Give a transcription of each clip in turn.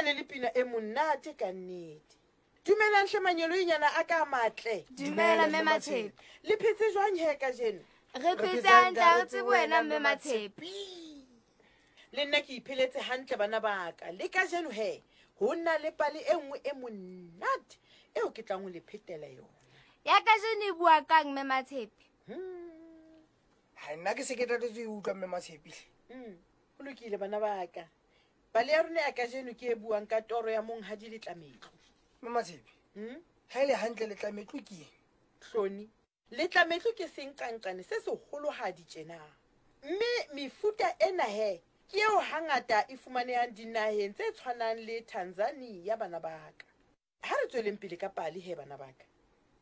bane le pina e monate ka nnete. Dumelang hle manyoloinyana a ka matle. Dumela mme Matshepi. Le phetse jwang he ka jeno? Re phetse hantle re tsebe wena mme Matshepi. Le nna ke ipheletse hantle bana ba ka. Le ka jeno he, ho nna le pale e nngwe e monate eo ke tlang ho le phetela yona. Ya ka jeno e bua kang mme Matshepi? Ha nna ke se ke tatetse ho utlwa mme Matshepi. Ho lokile bana ba ka. Pale ya rona ya ka jeno ke e buang ka toro ya monghadi le Tlametlo. Mme Matshepi. Ha ile hantle le Tlametlo ke eng? Hloni, le Tlametlo ke senqanqane se seholohadi tjena. Mme mefuta ena he ke eo hangata e fumanehang dinaheng tse tshwanang le Tanzania bana ba ka. Ha re tsweleng pele ka pale he bana ba ka.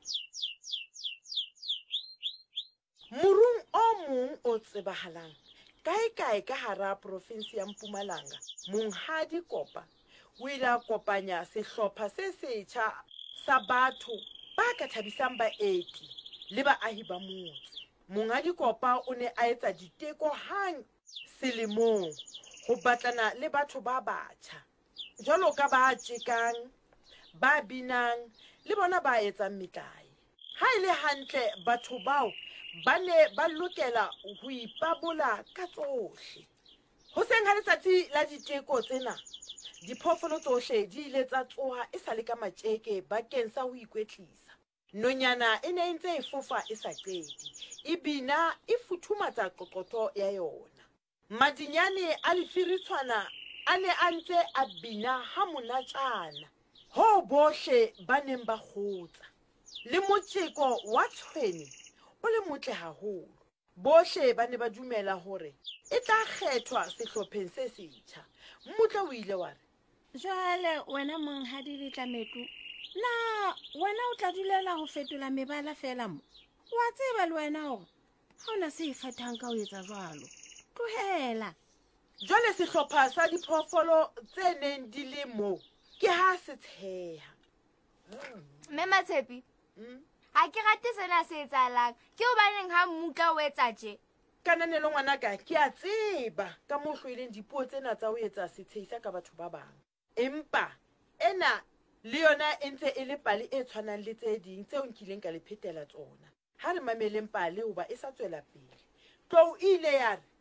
Morung o mong o tsebahalang kae ka hara province ya Mpumalanga, Monghadi Kopa o ile a kopanya sehlopha se setjha sa batho ba ka thabisang baeti le baahi ba motse. Monghadi Kopa o ne a etsa diteko hang selemong ho batlana le batho ba batjha, jwalo ka ba tjekang, ba binang le bona ba etsang metlae. Ha ile hantle batho bao ba ne ba lokela ho ipabola ka tsohle. Ho seng ha letsatsi la diteko tsena, diphoofolo tsohle di ile tsa tsoha e sa le ka matjeke bakeng sa ho ikwetlisa. Nonyana e ne ntse e fofa e sa qete, e bina e futhumatsa qoqotho ya yona. Madinyane a lefiritshwana a ne a ntse a bina ha monatjana, ho bohle ba neng ba kgotsa. Le motjeko wa tshwene o le motle haholo. Bohle ba ne ba dumela hore e tla kgethwa sehlopheng se setjha. Mmutla o ile wa re, jwale wena monghadi le Tlametlo, na wena o tla dulela ho fetola mebala fela mo? Wa tseba le wena hore ha ona se ikgethang ka ho etsa jwalo. Tlohela. jwale sehlopha sa diphoofolo tse neng di le moo ke ha se tsheha. Mme Matshepi, ha ke rate sena se etsahalang. Ke hobaneng ha mmutla o etsa tje? Kananelo ngwanaka, ke a tseba ka mo hlweleng dipuo tsena tsa ho etsa setshehisa ka batho ba bang. Empa ena le yona e ntse e le pale e tshwanang le tse ding tseo nkileng ka le phetela tsona. Ha re mameleng pale hoba e sa tswela pele. Tlou ile ya re,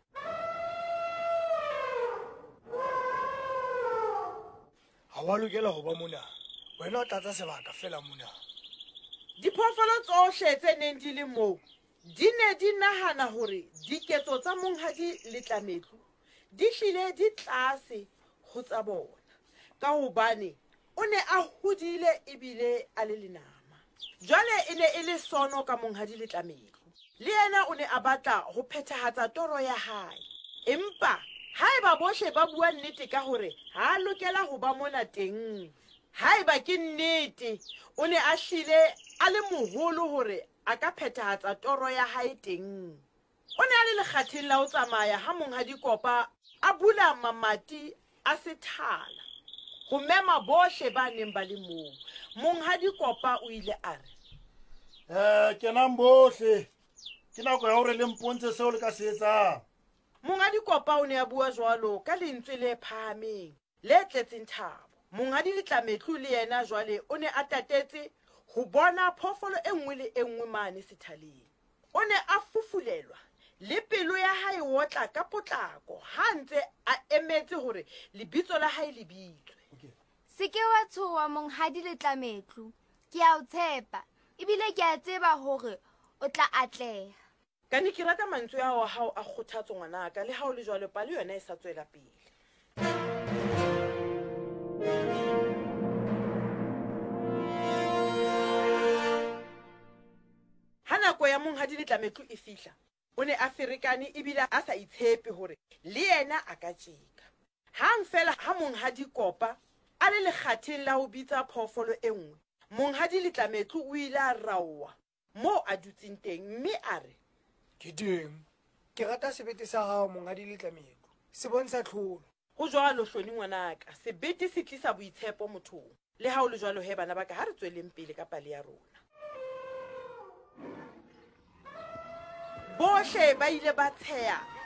Ha wa lokela ho ba mona. Wena o tlatsa sebaka fela mona. diphoofolo tsohle tse neng di le moo di ne di nahana hore diketso tsa monghadi le Tlametlo di hlile di tlase ho tsa bona, ka hobane o ne a hodile ebile a le lenama. Jwale e ne e le sono ka monghadi le Tlametlo. Le yena o ne a batla ho phethahatsa toro ya hae. Empa haeba bohle ba bua nnete ka hore ha a lokela ho ba mona teng, haeba ke nnete o ne a hlile a le moholo hore a ka phethahatsa toro ya hae teng. O ne a le lekgatheng la ho tsamaya ha Monghadi Kopa a bula mamati a sethala ho mema bohle ba neng ba le moo. Monghadi Kopa o ile a re, kenang bohle, ke nako ya hore le mpontshe seo le ka se etsang. Monghadi Kopa o ne a bua jwalo ka lentswe le phahameng le tletseng thabo. Monghadi le Tlametlo le yena jwale o ne a tatetse ho bona phoofolo e nngwe le e nngwe mane sethaleng. O ne a fufulelwa le pelo ya hae wotla ka potlako ha ntse a emetse hore lebitso la hae le bitswe. Se ke wa tshoha monghadi le Tlametlo. Ke a o tshepa. Ebile ke a tseba hore o tla atleha. Kane ke rata mantswe a hao a kgothatso ngwanaka, le ha o le jwalo pale yona e sa tswela pele. Ha nako ya monghadi le Tlametlo e fihla, o ne a ferekane ebile a sa itshepe hore le yena a ka tjeka. Hang fela ha Monghadi Kopa a le lekgatheng la ho bitsa phoofolo e nngwe, Monghadi le Tlametlo o ile a raoha moo a dutseng teng, mme a re, Ke teng. Ke rata sebete sa hao monghadi le Tlametlo. Se bontsha tlholo. ho jwalo hloni ngwanaka, sebete se tlisa boitshepo mothong. Le ha o le jwalo he bana ba ka, ha re tsweleng pele ka pale ya rona. Bohle ba ile ba tsheha